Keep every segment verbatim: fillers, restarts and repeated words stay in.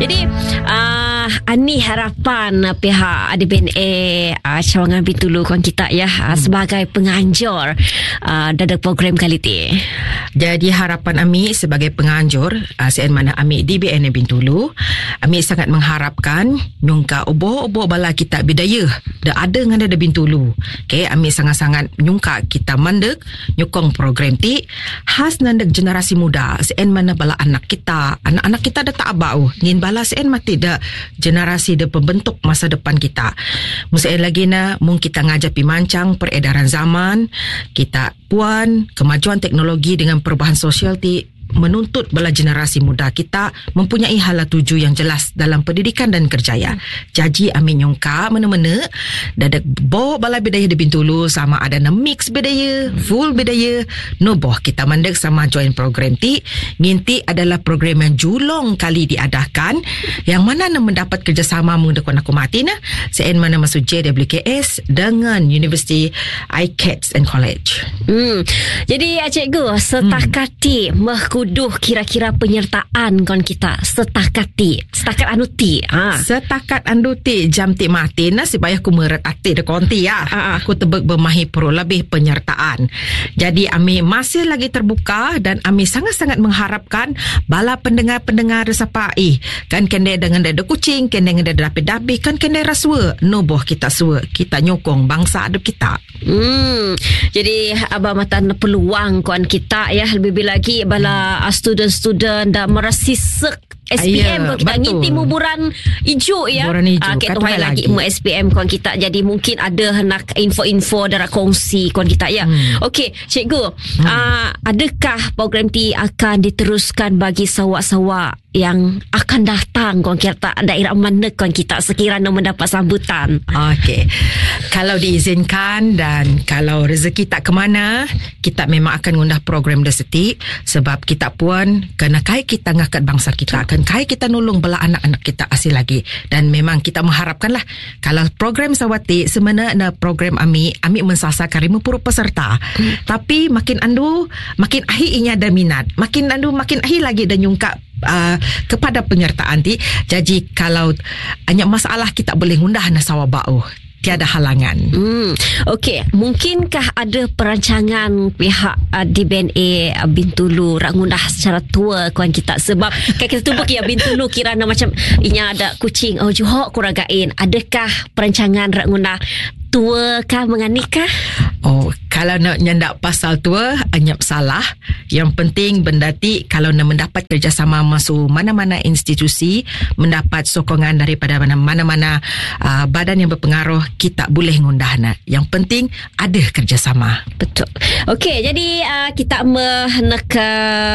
Jadi uh, Ani harapan uh, pihak D B N A uh, Cawangan Bintulu kawan kita ya uh, hmm. sebagai penganjur uh, dalam program kali ini. Jadi harapan Ami sebagai penganjur uh, sen mana Ami D B N A Bintulu, Ami sangat mengharapkan nyungka oboh-oboh bala kita bidaya dah ada dengan ada Bintulu. Okey, Ami sangat-sangat nyungka kita mandek nyokong program ti khas nandek generasi muda sen mana bala anak kita, anak-anak kita dah tak abau ngin bala sen mati dah generasi dah pembentuk masa depan kita. Musain lagi na mung kita ngajar pimancang peredaran zaman, kita puan kemajuan teknologi dengan perubahan sosial ti menuntut bala generasi muda kita mempunyai hala tuju yang jelas dalam pendidikan dan kerjaya. Jadi Ami nyongka mana-mana dadak boh bala bidaya di Bintulu sama ada na mix bidaya, full bidaya, no boh kita mandek sama join program ti. Nginti adalah program yang julong kali diadakan yang mana na mendapat kerjasama mengdekan aku mati na sen mana masuk J W K S dengan University I C A T S and College. Hmm. Jadi cikgu setakati hmm. meh kuduh kira-kira penyertaan kon kita setakat ti setakat anu ti ha. Setakat anu ti jam ti mati na supaya aku meret ati de konti ya ha. Aku tebek bermahi pro lebih penyertaan. Jadi Ami masih lagi terbuka dan Ami sangat-sangat mengharapkan bala pendengar-pendengar resapai kan kende dengan dada kucing, kende dengan dada dapi-dapi kan kende rasua no boh kita sua kita nyokong bangsa adep kita. Hmm. Jadi abang matan peluang kon kita ya lebih lagi bala Uh, student-student dah merasisek S P M kon kita nginti muburan hijau ya. Muburan hijau. Uh, kita hai lagi mu S P M kon kita. Jadi mungkin ada nak info-info darah kongsi kon kita ya. Hmm. Okey, cikgu, hmm. uh, adakah program ti akan diteruskan bagi sawak-sawak yang akan datang kon kita daerah mana kon kita sekiranya mendapat sambutan? Okey. Kalau diizinkan dan kalau rezeki tak ke mana, kita memang akan ngundah program deseti sebab kita pun kena kai kita ngakat bangsa kita akan kai kita nolong bala anak-anak kita asli lagi dan memang kita mengharapkanlah kalau program sawati sebenarnya program Ami Ami mensasarkan lima puluh peserta hmm. tapi makin andu makin ahi inya ada minat makin andu makin ahi lagi dan nyungkap Uh, kepada penyertaan ti. Jadi kalau banyak masalah kita boleh ngundah na sawabau tiada halangan. Hmm. Okey, mungkinkah ada perancangan pihak uh, D B N A uh, Bintulu rak ngundah secara tua kuan kita sebab kan kita tubuk ya Bintulu kirana macam inya ada kucing oh johok kuragain. Adakah perancangan rak ngundah tua kah menganikah? Oh, kalau nak nyandak pasal tua anyap salah. Yang penting benda ti kalau nak mendapat kerjasama masuk mana-mana institusi, mendapat sokongan daripada mana-mana uh, badan yang berpengaruh, kita boleh ngundahna. Yang penting ada kerjasama. Betul. Okey, jadi uh, kita meneka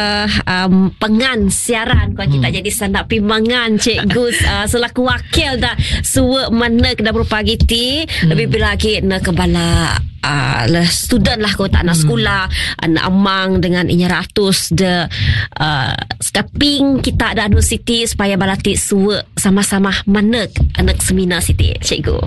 um, pengan siaran kuan kita hmm. jadi sandak pimangan cikgu uh, selaku wakil dah suwe mana ke dapur pagi ti hmm. lebih lagi nak kebala Uh, lah student lah kau tak nak sekolah hmm. anak amang dengan inya ratus de uh, stepping kita ada anu city supaya balati suwe sama-sama manek anak seminar city cikgu.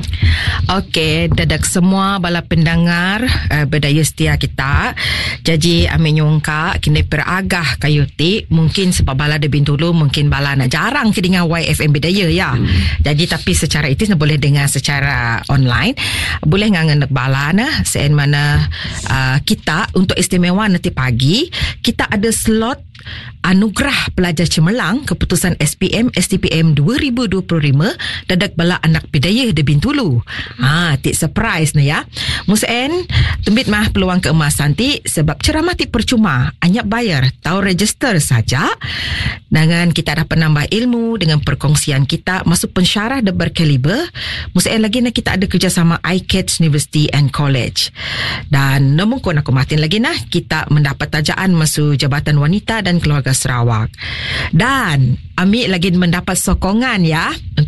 Okey, dadak semua bala pendengar uh, berdaya setia kita. Jadi Ami nyongka kini peragah kayu ti mungkin sebab bala de Bintulu mungkin bala nak jarang kedengar Y F M berdaya ya. Hmm. Jadi tapi secara itu boleh dengar secara online. Boleh ngangen bala na sen mana uh, kita untuk istimewa nanti pagi kita ada slot anugerah pelajar cemerlang keputusan S P M S T P M dua ribu dua puluh lima dadak bala anak bidayah de Bintulu. Ha, tik surprise na ya. Musaen tembit mah peluang keemasan ti sebab ceramah ti percuma, anyap bayar, tahu register saja. Dengan kita dapat nambah ilmu dengan perkongsian kita masuk pensyarah de berkaliber. Musaen lagi na kita ada kerjasama I C A T S University and College. Dan namun kon aku matin lagi nah kita mendapat tajaan masuk Jabatan Wanita dan Keluarga Sarawak. Dan Ami lagi mendapat sokongan ya untuk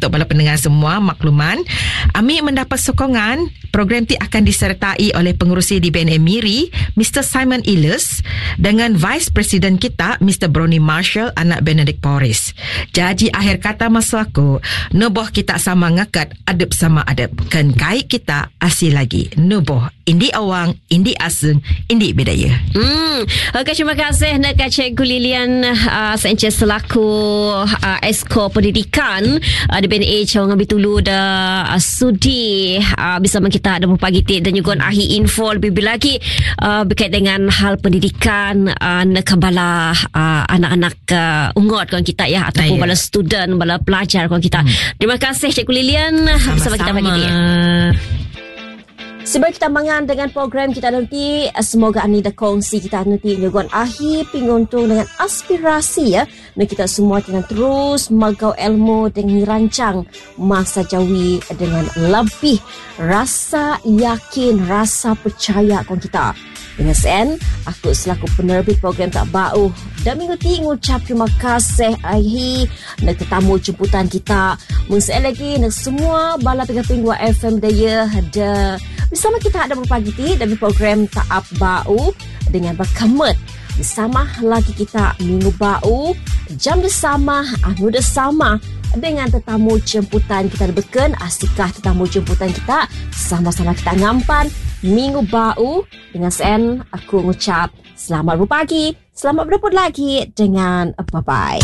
untuk bala pendengar semua makluman, Amik mendapat sokongan program ti akan disertai oleh pengerusi di B N M Miri, Mister Simon Illes, dengan Vice President kita, Mister Brony Marshall, anak Benedict Porris. Jadi akhir kata masa aku, nubuh kita sama ngakat, adab sama adab. Kan kait kita asli lagi. Nubuh, indi awang, indi aseng, indi bedaya. Hmm, okay, terima kasih nak Cikgu Lilian uh, Sanchez selaku uh, Esko Pendidikan uh, di B N A Cawangan Bintulu dah uh, sudi uh, bersama kita ada beberapa gitik dan juga ahi info lebih lagi uh, berkait dengan hal pendidikan uh, nak bala uh, anak-anak uh, ungot kawan kita ya ataupun bala student, bala pelajar kawan kita. Hmm. Terima kasih Cikgu Lilian bersama kita pagi ni. Sebab kita mangan dengan program kita nanti, semoga ani dah kongsi kita nanti nyogon akhir penguntung dengan aspirasi ya. Dan kita semua dengan terus magau ilmu dengan rancang masa jawi dengan lebih rasa yakin, rasa percaya kon kita. Dengan sen, aku selaku penerbit program Tak Bau dan minggu ti ngucap terima kasih ahi nak tetamu jemputan kita. Mungkin lagi nak semua bala pinggu F M daya ada bersama kita ada beberapa giti dari program Tak Bau dengan Bakamet. Bersama lagi kita minggu bau jam bersama anu bersama dengan tetamu jemputan kita beken asikah tetamu jemputan kita sama-sama kita ngampan minggu bau. Dengan sen aku ngucap selamat berpagi, selamat berjumpa lagi dengan bye bye.